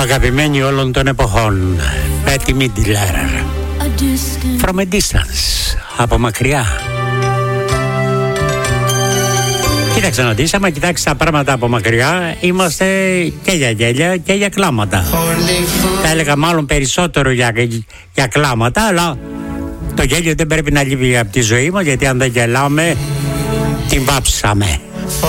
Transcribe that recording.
Αγαπημένη όλων των εποχών, Bette Midler, From a Distance, από μακριά. Κοίταξε να δεις, άμα κοιτάξεις τα πράγματα από μακριά, είμαστε και για γέλια και για κλάματα. Θα έλεγα μάλλον περισσότερο για κλάματα, αλλά το γέλιο δεν πρέπει να λείπει από τη ζωή μας, γιατί αν δεν γελάμε, την βάψαμε.